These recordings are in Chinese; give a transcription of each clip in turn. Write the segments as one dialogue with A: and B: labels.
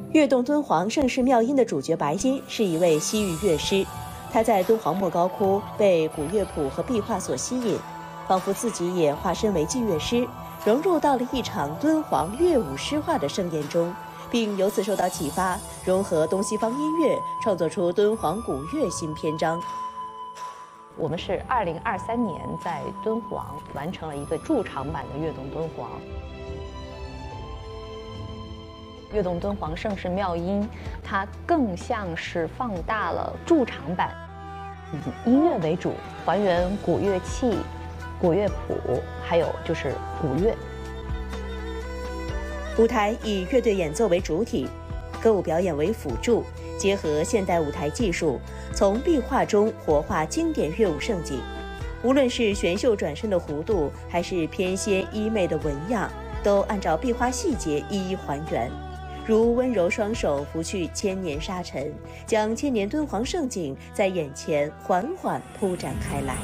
A: 跃动敦煌盛世妙音的主角白金是一位西域乐师，他在敦煌莫高窟被古乐谱和壁画所吸引，仿佛自己也化身为祭乐师，融入到了一场敦煌乐舞诗画的盛宴中，并由此受到启发，融合东西方音乐，创作出敦煌古乐新篇章。
B: 我们是2023年在敦煌完成了一个驻场版的《跃动敦煌》。《跃动敦煌盛世妙音》，它更像是放大了驻场版，以音乐为主，还原古乐器、古乐谱，还有就是古乐。
A: 舞台以乐队演奏为主体，歌舞表演为辅助，结合现代舞台技术，从壁画中活化经典乐舞盛景。无论是玄秀转身的弧度，还是翩跹衣袂的纹样，都按照壁画细节一一还原。如温柔双手拂去千年沙尘，将千年敦煌盛景在眼前缓缓铺展开来。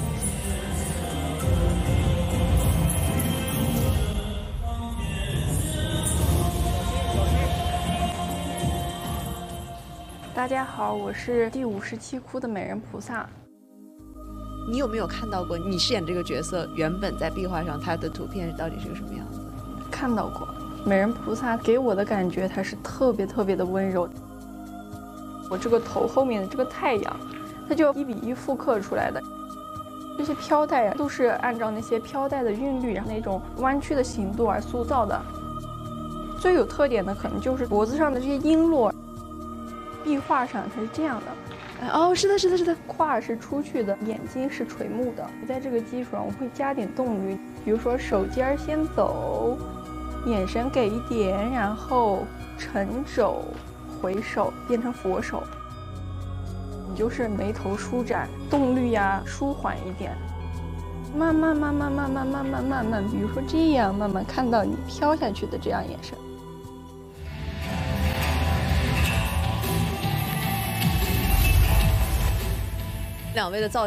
C: 大家好，我是第57窟的美人菩萨。
D: 你有没有看到过你饰演这个角色原本在壁画上它的图片到底是个什么样子？
C: 看到过。美人菩萨给我的感觉，它是特别的温柔。我这个头后面的这个太阳，它就1比1复刻出来的。这些飘带都是按照那些飘带的韵律，那种弯曲的形度而塑造的。最有特点的可能就是脖子上的这些璎珞，壁画上它是这样的。
D: 哦，是的，
C: 胯是出去的，眼睛是垂目的。在这个基础上，我会加点动律，比如说手尖先走。眼神给一点，然后沉肘回手变成佛手，你就是眉头舒展，动律呀舒缓一点，慢慢，比如说这样，慢慢看到你飘下去的这样眼神。
D: 两位的造型